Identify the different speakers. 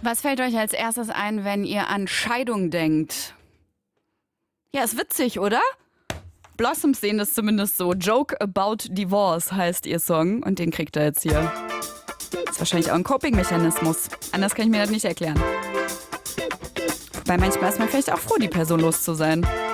Speaker 1: Was fällt euch als erstes ein, wenn ihr an Scheidung denkt? Ja, ist witzig, oder? Blossoms sehen das zumindest so. Joke About Divorce heißt ihr Song und den kriegt er jetzt hier. Ist wahrscheinlich auch ein Coping-Mechanismus. Anders kann ich mir das nicht erklären. Weil manchmal ist man vielleicht auch froh, die Person los zu sein.